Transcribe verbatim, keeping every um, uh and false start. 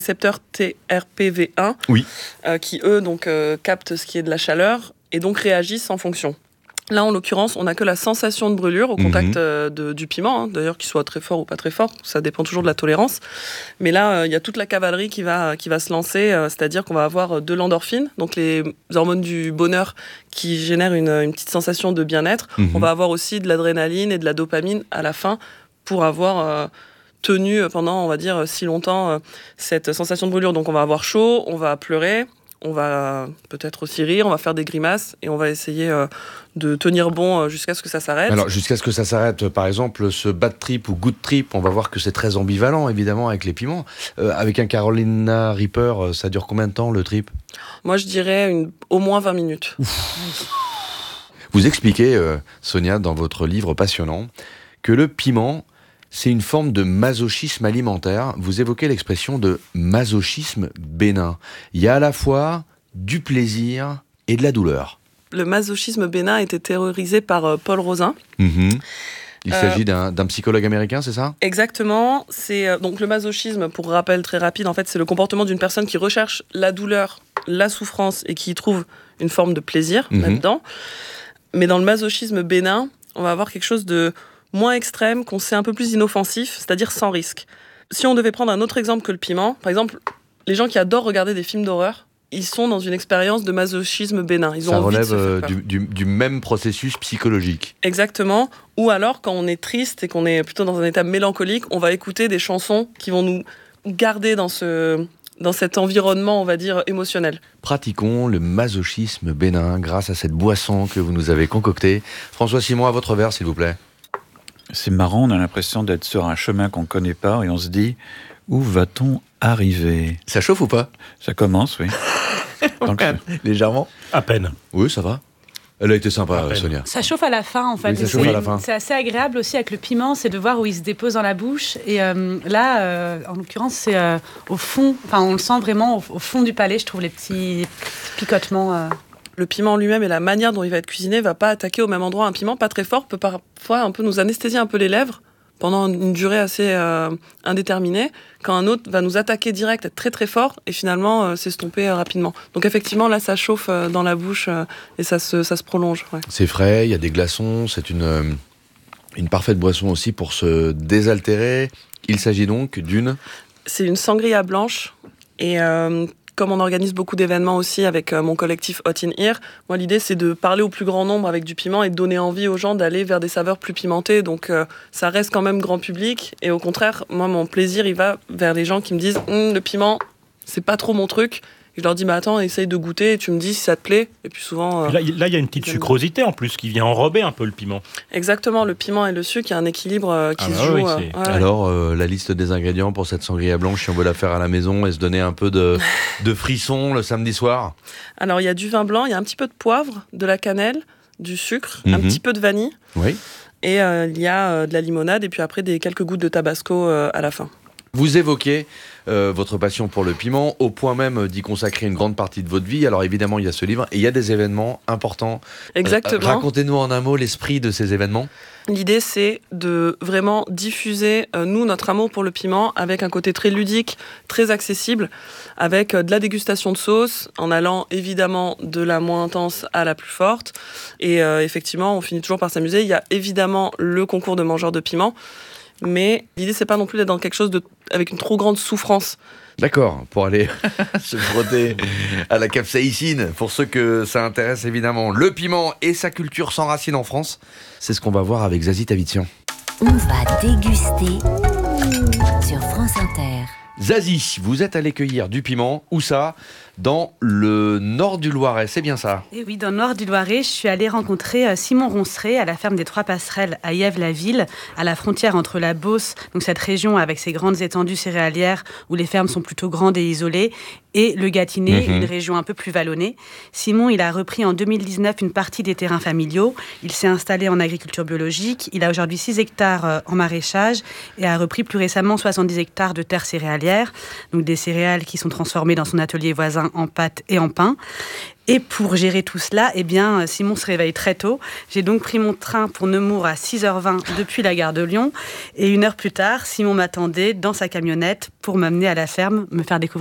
récepteurs T R P V un, oui. euh, qui eux donc euh, captent ce qui est de la chaleur et donc réagissent en fonction. Là, en l'occurrence, on n'a que la sensation de brûlure au contact mmh. euh, de, du piment, hein, d'ailleurs qu'il soit très fort ou pas très fort, ça dépend toujours de la tolérance. Mais là, il euh, y a toute la cavalerie qui va, qui va se lancer, euh, c'est-à-dire qu'on va avoir de l'endorphine, donc les hormones du bonheur qui génèrent une, une petite sensation de bien-être. Mmh. On va avoir aussi de l'adrénaline et de la dopamine à la fin pour avoir euh, tenu pendant, on va dire, si longtemps euh, cette sensation de brûlure. Donc on va avoir chaud, on va pleurer, on va peut-être aussi rire, on va faire des grimaces et on va essayer euh, de tenir bon jusqu'à ce que ça s'arrête. Alors, jusqu'à ce que ça s'arrête, par exemple, ce bad trip ou good trip, on va voir que c'est très ambivalent, évidemment, avec les piments. Euh, avec un Carolina Reaper, ça dure combien de temps, le trip ? Moi, je dirais une, au moins vingt minutes. Ouf. Vous expliquez, euh, Sonia, dans votre livre passionnant, que le piment, c'est une forme de masochisme alimentaire. Vous évoquez l'expression de masochisme bénin. Il y a à la fois du plaisir et de la douleur. Le masochisme bénin a été théorisé par euh, Paul Rozin. Mmh. Il euh, s'agit d'un, d'un psychologue américain, c'est ça ? Exactement. C'est, euh, donc le masochisme, pour rappel très rapide, en fait, c'est le comportement d'une personne qui recherche la douleur, la souffrance et qui y trouve une forme de plaisir mmh. là-dedans. Mais dans le masochisme bénin, on va avoir quelque chose de moins extrême, qu'on sait un peu plus inoffensif, c'est-à-dire sans risque. Si on devait prendre un autre exemple que le piment, par exemple, les gens qui adorent regarder des films d'horreur, ils sont dans une expérience de masochisme bénin. Ils ont Ça envie relève de se faire euh, peur. du, du, du même processus psychologique. Exactement. Ou alors, quand on est triste et qu'on est plutôt dans un état mélancolique, on va écouter des chansons qui vont nous garder dans, ce, dans cet environnement, on va dire, émotionnel. Pratiquons le masochisme bénin grâce à cette boisson que vous nous avez concoctée. François Simon, à votre verre, s'il vous plaît. C'est marrant, on a l'impression d'être sur un chemin qu'on ne connaît pas et on se dit, où va-t-on arriver ? Ça chauffe ou pas ? Ça commence, oui. Donc, légèrement ? À peine. Oui, ça va. Elle a été sympa, Sonia. Ça chauffe à la fin, en fait. Oui, ça chauffe à la fin. C'est assez agréable aussi avec le piment, c'est de voir où il se dépose dans la bouche. Et euh, là, euh, en l'occurrence, c'est euh, au fond, enfin, on le sent vraiment au, au fond du palais, je trouve, les petits, petits picotements. Euh. Le piment lui-même et la manière dont il va être cuisiné ne va pas attaquer au même endroit. Un piment pas très fort peut parfois un peu nous anesthésier un peu les lèvres pendant une durée assez euh, indéterminée, quand un autre va nous attaquer direct, être très très fort, et finalement euh, s'estomper euh, rapidement. Donc effectivement, là, ça chauffe euh, dans la bouche euh, et ça se, ça se prolonge. Ouais. C'est frais, il y a des glaçons, c'est une, euh, une parfaite boisson aussi pour se désaltérer. Il s'agit donc d'une... C'est une sangria blanche, et... Euh, Comme on organise beaucoup d'événements aussi avec mon collectif Hot in Here, moi l'idée c'est de parler au plus grand nombre avec du piment et de donner envie aux gens d'aller vers des saveurs plus pimentées. Donc euh, ça reste quand même grand public et au contraire, moi mon plaisir il va vers les gens qui me disent hm, le piment c'est pas trop mon truc. Et je leur dis, bah attends, essaye de goûter et tu me dis si ça te plaît. Et puis souvent... Euh, là, il y a une petite sucrosité en plus qui vient enrober un peu le piment. Exactement, le piment et le sucre, il y a un équilibre euh, qui ah se bah joue. Oui, euh, ouais. Alors, euh, la liste des ingrédients pour cette sangria blanche, si on veut la faire à la maison et se donner un peu de, de frisson le samedi soir. Alors, il y a du vin blanc, il y a un petit peu de poivre, de la cannelle, du sucre, mm-hmm. un petit peu de vanille. Oui. Et euh, il y a euh, de la limonade et puis après des quelques gouttes de tabasco euh, à la fin. Vous évoquez euh, votre passion pour le piment, au point même d'y consacrer une grande partie de votre vie. Alors évidemment, il y a ce livre et il y a des événements importants. Exactement. Euh, racontez-nous en un mot l'esprit de ces événements. L'idée, c'est de vraiment diffuser, euh, nous, notre amour pour le piment avec un côté très ludique, très accessible, avec euh, de la dégustation de sauces, en allant évidemment de la moins intense à la plus forte. Et euh, effectivement, on finit toujours par s'amuser. Il y a évidemment le concours de mangeurs de piment. Mais l'idée, c'est pas non plus d'être dans quelque chose de, avec une trop grande souffrance. D'accord, pour aller se frotter à la capsaïcine. Pour ceux que ça intéresse, évidemment, le piment et sa culture sans racines en France. C'est ce qu'on va voir avec Zazie Tavitian. On va déguster sur France Inter. Zazie, vous êtes allé cueillir du piment, où ça ? Dans le nord du Loiret, c'est bien ça ? Et oui, dans le nord du Loiret, je suis allée rencontrer Simon Ronceret à la ferme des Trois Passerelles à Yèves-la-Ville, à la frontière entre la Beauce, donc cette région avec ses grandes étendues céréalières où les fermes sont plutôt grandes et isolées, et le Gâtinais, mmh. une région un peu plus vallonnée. Simon, il a repris en deux mille dix-neuf une partie des terrains familiaux. Il s'est installé en agriculture biologique. Il a aujourd'hui six hectares en maraîchage et a repris plus récemment soixante-dix hectares de terres céréalières. céréalière, donc des céréales qui sont transformées dans son atelier voisin en pâte et en pain. Et pour gérer tout cela, eh bien, Simon se réveille très tôt. J'ai donc pris mon train pour Nemours à six heures vingt depuis la gare de Lyon. Et une heure plus tard, Simon m'attendait dans sa camionnette pour m'amener à la ferme, me faire découvrir